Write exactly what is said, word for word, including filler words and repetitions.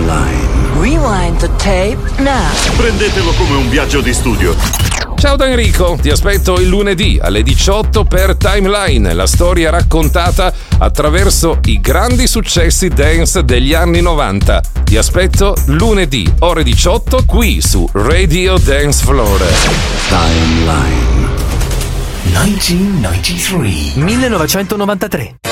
Timeline. Rewind the tape now. Prendetelo come un viaggio di studio. Ciao da Enrico, ti aspetto il lunedì alle diciotto per Timeline, la storia raccontata attraverso i grandi successi dance degli anni novanta. Ti aspetto lunedì, ore diciotto, qui su Radio Dance Floor. Timeline. millenovecentonovantatré.